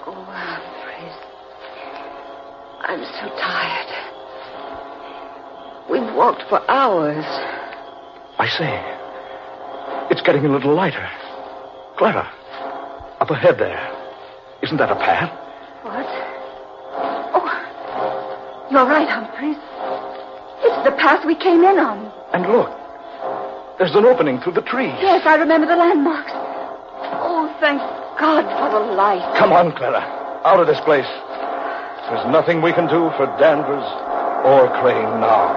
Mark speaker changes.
Speaker 1: Oh, Humphreys. I'm so tired. We've walked for hours.
Speaker 2: I say, it's getting a little lighter. Clara, up ahead there. Isn't that a path?
Speaker 1: What? Oh, you're right, Humphreys. It's the path we came in on.
Speaker 2: And look, there's an opening through the trees.
Speaker 1: Yes, I remember the landmarks. Oh, thank God for the light.
Speaker 2: Come on, Clara. Out of this place. There's nothing we can do for Danvers or Crane now.